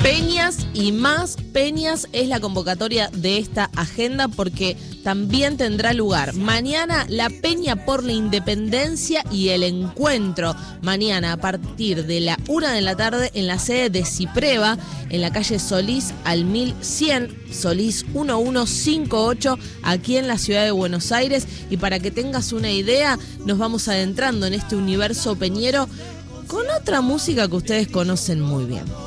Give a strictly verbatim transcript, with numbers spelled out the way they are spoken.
Peñas y más peñas es la convocatoria de esta agenda porque también tendrá lugar mañana la Peña por la Independencia y el Encuentro. Mañana a partir de la una de la tarde en la sede de Cipreva, en la calle Solís al mil cien, Solís uno uno cinco ocho, aquí en la ciudad de Buenos Aires. Y para que tengas una idea, nos vamos adentrando en este universo peñero con otra música que ustedes conocen muy bien.